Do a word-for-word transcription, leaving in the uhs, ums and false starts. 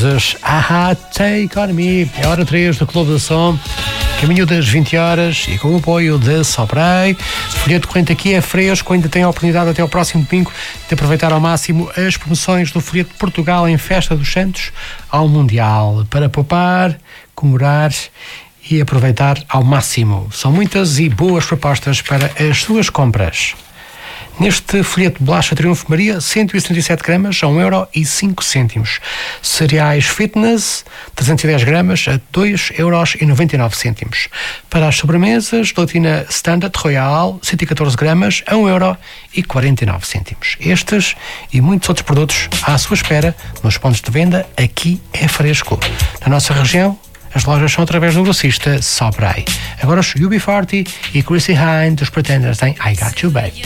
os Aha Take On Me. É a hora três do Clube da Som. Caminho das vinte horas e com o apoio de Soprei. O folheto corrente aqui é fresco, ainda tem a oportunidade até ao próximo domingo de aproveitar ao máximo as promoções do folheto de Portugal em Festa dos Santos ao Mundial, para poupar, comemorar e aproveitar ao máximo. São muitas e boas propostas para as suas compras. Neste folheto de bolacha Triunfo Maria, cento e setenta e sete gramas a um euro e cinco cêntimos. Cereais Fitness, trezentos e dez gramas a dois euros e noventa e nove cêntimos. Para as sobremesas, gelatina Standard Royal, cento e catorze gramas a um euro e quarenta e nove cêntimos. Estes e muitos outros produtos à sua espera nos pontos de venda. Aqui é fresco. Na nossa região, as lojas são através do grossista Soprei. Agora os U B quarenta e Chrissy Hine dos Pretenders em I Got You Baby.